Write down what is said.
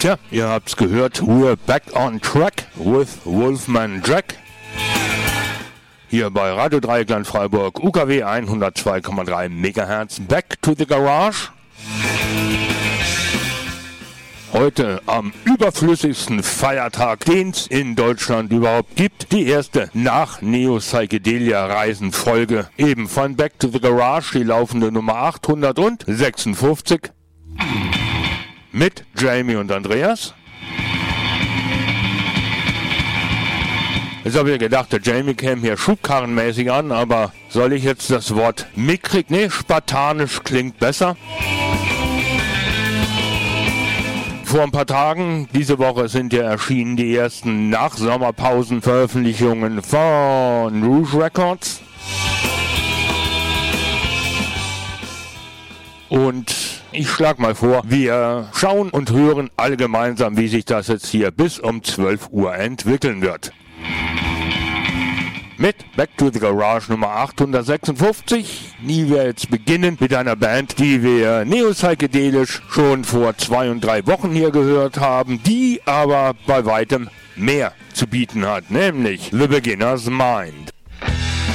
Tja, ihr habt's gehört, we're back on track with Wolfman Jack. Hier bei Radio Dreieckland Freiburg, UKW 102,3 MHz, Back to the Garage. Heute am überflüssigsten Feiertag, den es in Deutschland überhaupt gibt. Die erste nach Neo-Psychedelia-Reisen-Folge eben von Back to the Garage, die laufende Nummer 856. Mit Jamie und Andreas. Jetzt habe ich gedacht, der Jamie käme hier schubkarrenmäßig an, aber soll ich jetzt das Wort mickrig? Ne, spartanisch klingt besser. Vor ein paar Tagen, diese Woche sind ja erschienen die ersten Nach-Sommerpausen-Veröffentlichungen von Rouge Records. Und ich schlage mal vor, wir schauen und hören alle gemeinsam, wie sich das jetzt hier bis um 12 Uhr entwickeln wird. Mit Back to the Garage Nummer 856, die wir jetzt beginnen mit einer Band, die wir neo-psychedelisch schon vor 2 und 3 Wochen hier gehört haben, die aber bei weitem mehr zu bieten hat, nämlich The Beginner's Mind.